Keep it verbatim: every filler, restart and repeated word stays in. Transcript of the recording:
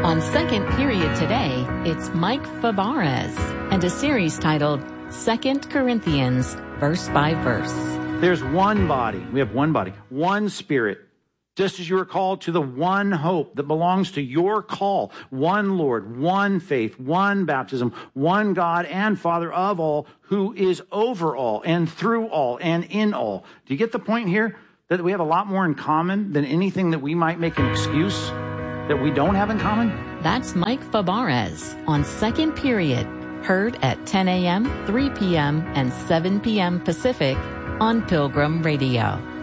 On Second Period today, it's Mike Fabarez and a series titled Second Corinthians, verse by verse. There's one body. We have one body, one spirit. Just as you are called to the one hope that belongs to your call, one Lord, one faith, one baptism, one God and Father of all, who is over all and through all and in all. Do you get the point here? That we have a lot more in common than anything that we might make an excuse that we don't have in common? That's Mike Fabarez on Second Period, heard at ten a.m., three p.m., and seven p.m. Pacific on Pilgrim Radio.